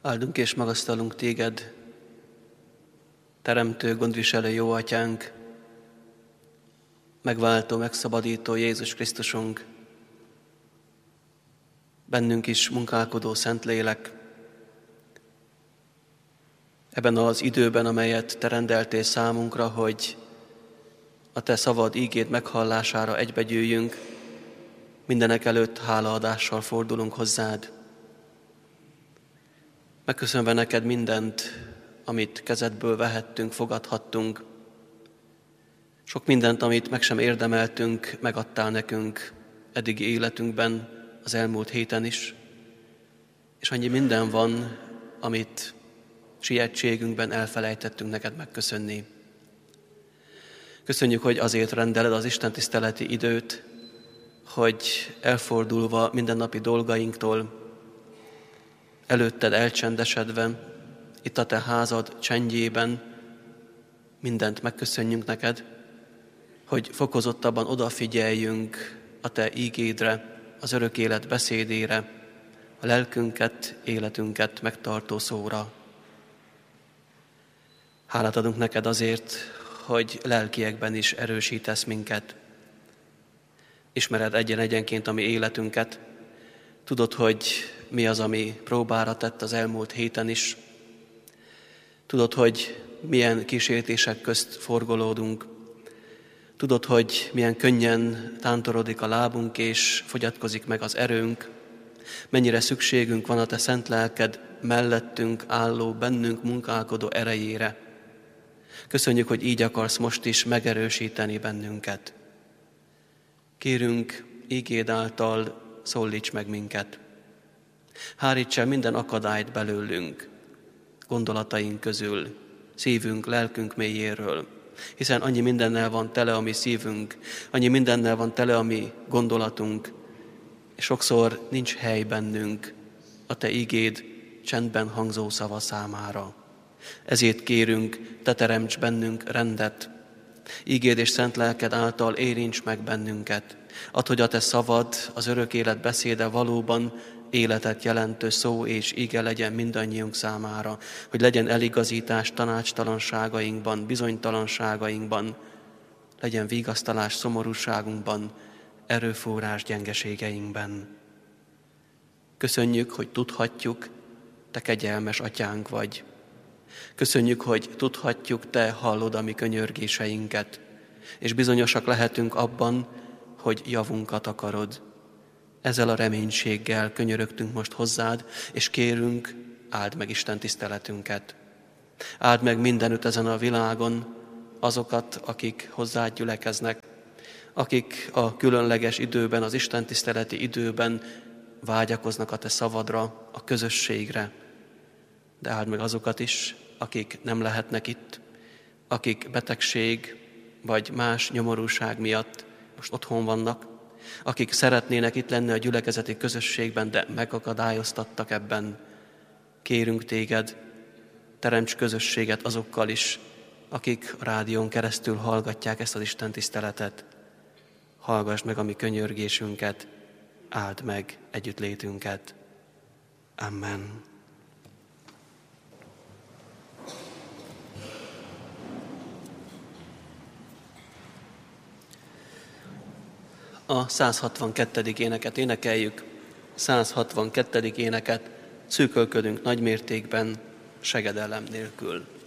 Áldunk és magasztalunk téged, teremtő, gondviselő jó atyánk, megváltó, megszabadító Jézus Krisztusunk, bennünk is munkálkodó Szentlélek. Ebben az időben, amelyet te rendeltél számunkra, hogy a te szavad ígéd meghallására egybegyűjjünk, mindenek előtt hálaadással fordulunk hozzád. Megköszönve neked mindent, amit kezedből vehettünk, fogadhattunk. Sok mindent, amit meg sem érdemeltünk, megadtál nekünk eddigi életünkben, az elmúlt héten is. És annyi minden van, amit sietségünkben elfelejtettünk neked megköszönni. Köszönjük, hogy azért rendeled az istentiszteleti időt, hogy elfordulva mindennapi dolgainktól, előtted elcsendesedve, itt a te házad csendjében mindent megköszönjünk neked, hogy fokozottabban odafigyeljünk a te ígédre, az örök élet beszédére, a lelkünket, életünket megtartó szóra. Hálát adunk neked azért, hogy lelkiekben is erősítesz minket. Ismered egyen-egyenként a mi életünket, tudod, hogy mi az, ami próbára tett az elmúlt héten is. Tudod, hogy milyen kísértések közt forgolódunk. Tudod, hogy milyen könnyen tántorodik a lábunk és fogyatkozik meg az erőnk. Mennyire szükségünk van a te szent lelked mellettünk álló, bennünk munkálkodó erejére. Köszönjük, hogy így akarsz most is megerősíteni bennünket. Kérünk, ígéd által szólíts meg minket. Háríts el minden akadályt belőlünk, gondolataink közül, szívünk, lelkünk mélyéről, hiszen annyi mindennel van tele a mi szívünk, annyi mindennel van tele a mi gondolatunk, és sokszor nincs hely bennünk a te ígéd csendben hangzó szava számára. Ezért kérünk, te teremts bennünk rendet, ígéd és szent lelked által érints meg bennünket. Add, hogy a te szavad, az örök élet beszéde valóban életet jelentő szó és íge legyen mindannyiunk számára, hogy legyen eligazítás tanácstalanságainkban, bizonytalanságainkban, legyen vigasztalás szomorúságunkban, erőforrás gyengeségeinkben. Köszönjük, hogy tudhatjuk, te kegyelmes atyánk vagy. Köszönjük, hogy tudhatjuk, te hallod a mi könyörgéseinket, és bizonyosak lehetünk abban, hogy javunkat akarod. Ezzel a reménységgel könyörögtünk most hozzád, és kérünk, áld meg Isten tiszteletünket. Áld meg mindenütt ezen a világon azokat, akik hozzád gyülekeznek, akik a különleges időben, az Isten tiszteleti időben vágyakoznak a te szavadra, a közösségre. De áld meg azokat is, akik nem lehetnek itt, akik betegség vagy más nyomorúság miatt most otthon vannak, akik szeretnének itt lenni a gyülekezeti közösségben, de megakadályoztattak ebben. Kérünk téged, teremts közösséget azokkal is, akik a rádión keresztül hallgatják ezt az Isten tiszteletet. Hallgass meg a mi könyörgésünket, áld meg együttlétünket. Amen. A 162. éneket énekeljük, 162. éneket, szűkölködünk nagymértékben, segedelem nélkül.